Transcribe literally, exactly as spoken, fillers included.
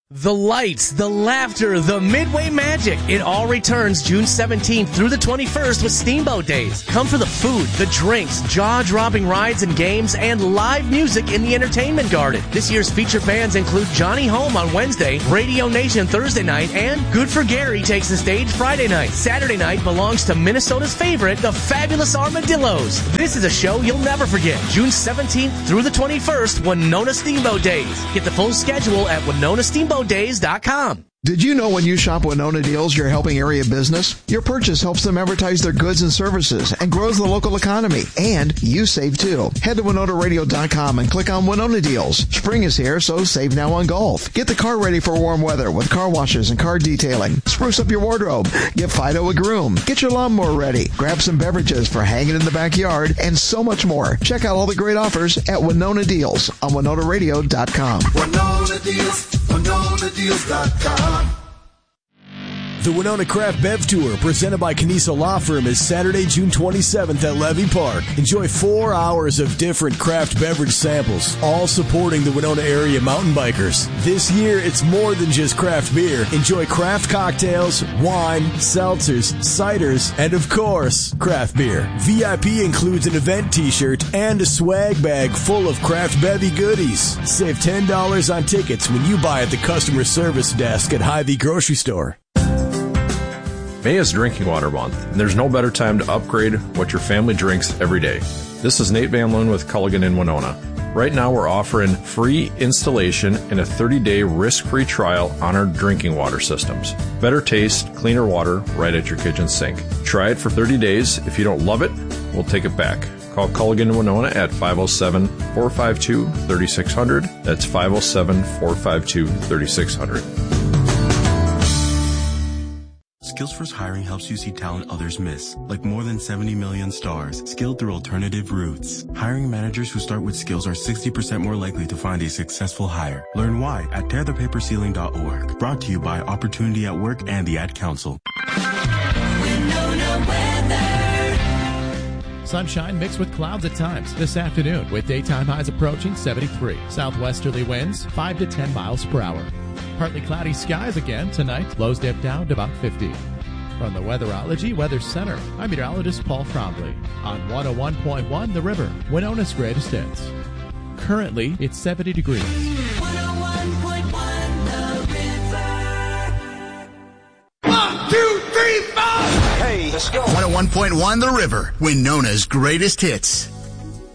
The lights, the laughter, the Midway magic. It all returns June seventeenth through the twenty-first with Steamboat Days. Come for the food, the drinks, jaw-dropping rides and games, and live music in the entertainment garden. This year's feature bands include Johnny Home on Wednesday, Radio Nation Thursday night, and Good for Gary takes the stage Friday night. Saturday night belongs to Minnesota's favorite, the Fabulous Armadillos. This is a show you'll never forget. June seventeenth through the twenty-first, Winona Steamboat Days. Get the full schedule at Winona Steamboat Days dot com. Did you know when you shop Winona Deals, you're helping area business? Your purchase helps them advertise their goods and services and grows the local economy. And you save too. Head to Winona Radio dot com and click on Winona Deals. Spring is here, so save now on golf. Get the car ready for warm weather with car washes and car detailing. Spruce up your wardrobe. Get Fido a groom. Get your lawnmower ready. Grab some beverages for hanging in the backyard and so much more. Check out all the great offers at Winona Deals on Winona Radio dot com. Winona Deals. Winona Deals dot com. The Winona Craft Bev Tour, presented by Caniso Law Firm, is Saturday, June twenty-seventh at Levy Park. Enjoy four hours of different craft beverage samples, all supporting the Winona area mountain bikers. This year, it's more than just craft beer. Enjoy craft cocktails, wine, seltzers, ciders, and of course, craft beer. V I P includes an event t-shirt and a swag bag full of craft bevy goodies. Save ten dollars on tickets when you buy at the customer service desk at Hy-Vee Grocery Store. May is Drinking Water Month, and there's no better time to upgrade what your family drinks every day. This is Nate Van Loon with Culligan in Winona. Right now we're offering free installation and a thirty-day risk-free trial on our drinking water systems. Better taste, cleaner water right at your kitchen sink. Try it for thirty days. If you don't love it, we'll take it back. Call Culligan in Winona at five oh seven, four five two, three six zero zero. That's five oh seven, four five two, three six zero zero. Skillsforce Hiring helps you see talent others miss, like more than seventy million stars, skilled through alternative routes. Hiring managers who start with skills are sixty percent more likely to find a successful hire. Learn why at tear the paper ceiling dot org. Brought to you by Opportunity at Work and the Ad Council. Sunshine mixed with clouds at times this afternoon, with daytime highs approaching seventy-three. Southwesterly winds five to ten miles per hour. Partly cloudy skies again tonight. Lows dip down to about fifty. From the Weatherology Weather Center, I'm meteorologist Paul Frombley on one oh one point one The River, Winona's greatest hits. Currently, it's seventy degrees. one oh one point one The River. One, two, three, four. Hey, let's go. one oh one point one The River, Winona's greatest hits.